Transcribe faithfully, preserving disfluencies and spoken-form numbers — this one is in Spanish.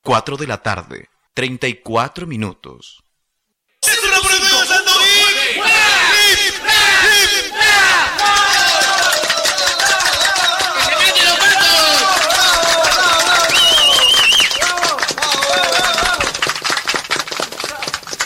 cuatro de la tarde, treinta y cuatro minutos. ¡Es una prueba, Santo!